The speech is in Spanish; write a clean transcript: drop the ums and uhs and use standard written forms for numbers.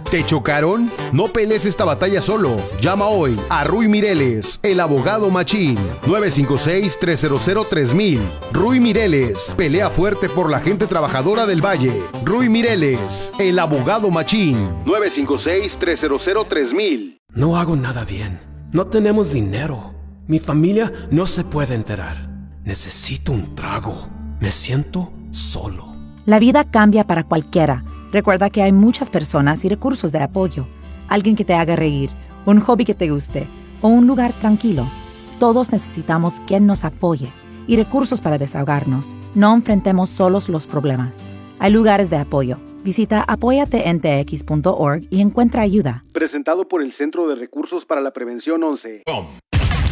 ¿Te chocaron? No pelees esta batalla solo. Llama hoy a Ruy Mireles, el abogado machín. 956-300-3000. Ruy Mireles, pelea fuerte por la gente trabajadora del Valle. Ruy Mireles, el abogado machín. 956-300-3000. No hago nada bien. No tenemos dinero. Mi familia no se puede enterar. Necesito un trago. Me siento solo. La vida cambia para cualquiera. Recuerda que hay muchas personas y recursos de apoyo. Alguien que te haga reír, un hobby que te guste o un lugar tranquilo. Todos necesitamos quien nos apoye y recursos para desahogarnos. No enfrentemos solos los problemas. Hay lugares de apoyo. Visita apoyatentx.org y encuentra ayuda. Presentado por el Centro de Recursos para la Prevención 11.